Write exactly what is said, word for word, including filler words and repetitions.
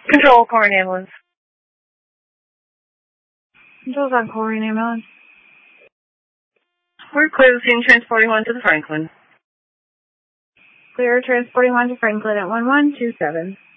Control, calling ambulance. Control's on calling ambulance. We're clear the scene, transporting one to the Franklin. Clear transporting one to Franklin at one one two seven.